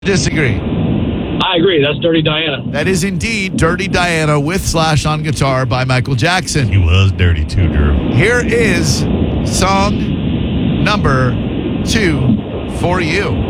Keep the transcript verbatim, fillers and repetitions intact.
Disagree. I agree. That's Dirty Diana. That is indeed Dirty Diana with Slash on guitar by Michael Jackson. He was dirty too, Drew. Here is song number two for you.